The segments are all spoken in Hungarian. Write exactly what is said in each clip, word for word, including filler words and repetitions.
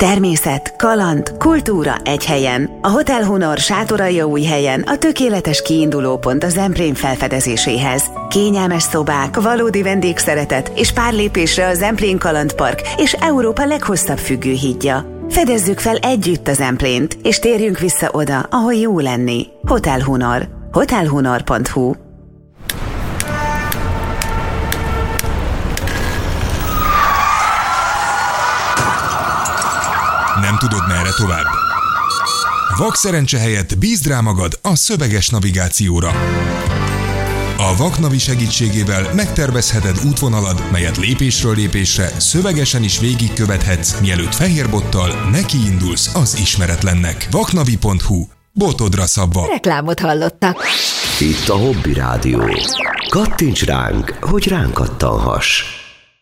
Természet, kaland, kultúra egy helyen. A Hotel Honor Sátoraljaújhelyen a tökéletes kiindulópont a Zemplén felfedezéséhez. Kényelmes szobák, valódi vendégszeretet és pár lépésre a Zemplén Kalandpark és Európa leghosszabb függőhídja. Fedezzük fel együtt a Zemplént, és térjünk vissza oda, ahol jó lenni. Hotel Honor. hotel honor pont hu. Nem tudod, merre tovább? Vakszerencse helyett bízd rá magad a szöveges navigációra. A Vaknavi segítségével megtervezheted útvonalad, melyet lépésről lépésre szövegesen is végigkövethetsz, mielőtt fehérbottal nekiindulsz az ismeretlennek. vaknavi pont hu. Botodra szabva. Reklámot hallottak. Itt a Hobby Rádió. Kattints ránk, hogy ránk kattanhass.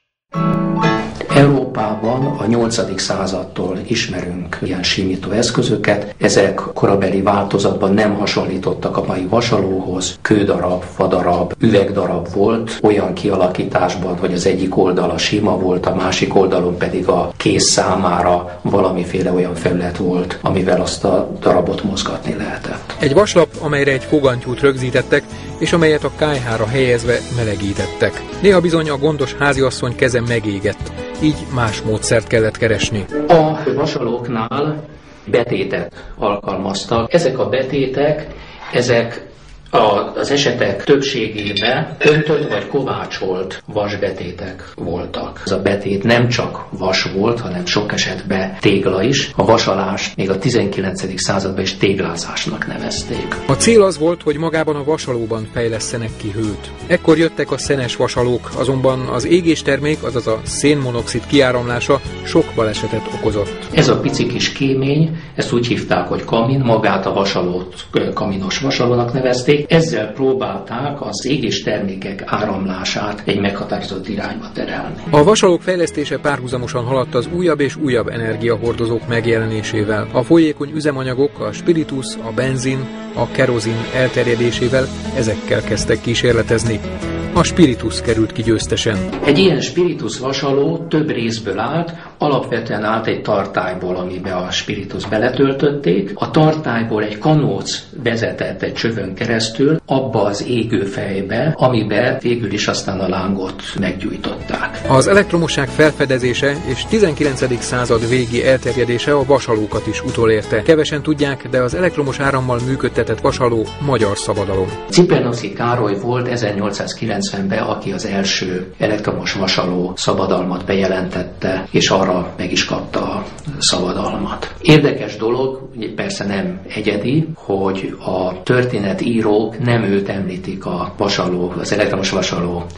Európában a nyolcadik századtól ismerünk ilyen simító eszközöket. Ezek korabeli változatban nem hasonlítottak a mai vasalóhoz. Kődarab, fadarab, üvegdarab volt, olyan kialakításban, hogy az egyik oldala sima volt, a másik oldalon pedig a kéz számára valamiféle olyan felület volt, amivel azt a darabot mozgatni lehetett. Egy vaslap, amelyre egy fogantyút rögzítettek, és amelyet a kályhára helyezve melegítettek. Néha bizony a gondos háziasszony keze megégett, így más módszert kellett keresni. A vasalóknál betétet alkalmaztak. Ezek a betétek, ezek az esetek többségében öntött vagy kovácsolt vasbetétek voltak. Ez a betét nem csak vas volt, hanem sok esetben tégla is. A vasalást még a tizenkilencedik században is téglázásnak nevezték. A cél az volt, hogy magában a vasalóban fejlesztenek ki hőt. Ekkor jöttek a szenes vasalók, azonban az égéstermék, azaz a szénmonoxid kiáramlása sok balesetet okozott. Ez a pici kis kémény, ezt úgy hívták, hogy kamin, magát a vasalót kaminos vasalónak nevezték. Ezzel próbálták az égés termékek áramlását egy meghatározott irányba terelni. A vasalók fejlesztése párhuzamosan haladt az újabb és újabb energiahordozók megjelenésével. A folyékony üzemanyagok, a spiritus, a benzin, a kerozin elterjedésével ezekkel kezdtek kísérletezni. A spiritus került ki győztesen. Egy ilyen spiritus vasaló több részből állt, alapvetően állt egy tartályból, amiben a spiritus beletöltötték. A tartályból egy kanóc vezetett egy csövön keresztül abba az égőfejbe, amiben végül is aztán a lángot meggyújtották. Az elektromosság felfedezése és tizenkilencedik század végi elterjedése a vasalókat is utolérte. Kevesen tudják, de az elektromos árammal működtetett vasaló magyar szabadalom. Cipernoszi Károly volt ezernyolcszázkilencvenben, aki az első elektromos vasaló szabadalmat bejelentette, és arra meg is kapta a szabadalmat. Érdekes dolog, persze nem egyedi, hogy a történetírók nem őt említik a vasaló, az elektromos vasaló